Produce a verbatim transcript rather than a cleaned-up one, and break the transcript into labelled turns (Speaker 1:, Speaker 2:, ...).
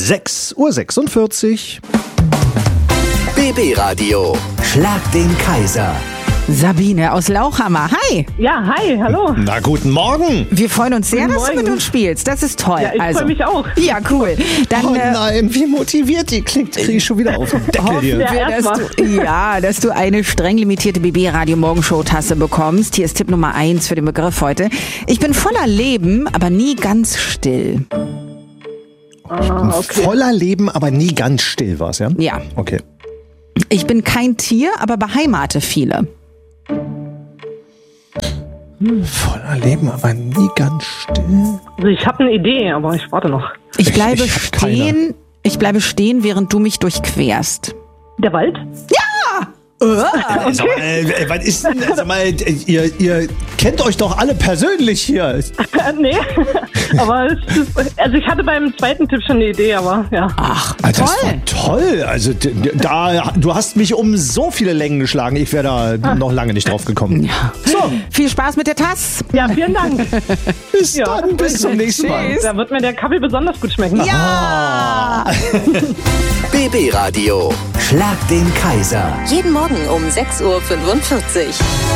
Speaker 1: sechs Uhr sechsundvierzig.
Speaker 2: B B-Radio. Schlag den Kaiser.
Speaker 3: Sabine aus Lauchhammer. Hi.
Speaker 4: Ja, hi, hallo.
Speaker 1: Na, guten Morgen.
Speaker 3: Wir freuen uns sehr,
Speaker 4: Guten
Speaker 3: dass du mit
Speaker 4: Morgen.
Speaker 3: uns spielst. Das ist toll.
Speaker 4: Ja, ich
Speaker 3: also.
Speaker 4: freue mich auch.
Speaker 3: Ja, cool. Dann
Speaker 1: Oh
Speaker 3: äh,
Speaker 1: nein, wie motiviert die klingt. Kriege ich schon wieder auf den Deckel
Speaker 3: hoffen
Speaker 1: hier.
Speaker 3: wir,
Speaker 4: Ja,
Speaker 3: dass
Speaker 4: erst
Speaker 3: du, ja, dass du eine streng limitierte B B-Radio-Morgenshow-Tasse bekommst. Hier ist Tipp Nummer eins für den Begriff heute. Ich bin voller Leben, aber nie ganz still.
Speaker 4: Ah, okay.
Speaker 1: Voller Leben, aber nie ganz still war's, ja?
Speaker 3: Ja.
Speaker 1: Okay.
Speaker 3: Ich bin kein Tier, aber beheimate viele.
Speaker 1: Voller Leben, aber nie ganz still.
Speaker 4: Also ich habe eine Idee, aber ich warte noch.
Speaker 3: Ich bleibe
Speaker 1: ich hab keine.
Speaker 3: stehen, ich bleibe stehen, während du mich durchquerst.
Speaker 4: Der Wald?
Speaker 1: Sag mal, äh, was ist denn, sag mal, ihr, ihr kennt euch doch alle persönlich hier.
Speaker 4: Äh, nee, aber es ist, also ich hatte beim zweiten Tipp schon eine Idee, aber ja.
Speaker 3: Ach,
Speaker 1: Alter, das
Speaker 3: toll.
Speaker 1: war toll. Also d- d- da, du hast mich um so viele Längen geschlagen. Ich wäre da noch lange nicht drauf gekommen.
Speaker 3: Ja. So, viel Spaß mit der Tasse.
Speaker 4: Ja, vielen Dank.
Speaker 1: Bis
Speaker 4: Ja.
Speaker 1: dann, bis zum nächsten Mal.
Speaker 3: Tschüss.
Speaker 4: Da wird mir der Kaffee besonders gut schmecken.
Speaker 3: Ja!
Speaker 2: B B-Radio. Schlag den Kaiser.
Speaker 5: Jeden Morgen um sechs Uhr fünfundvierzig.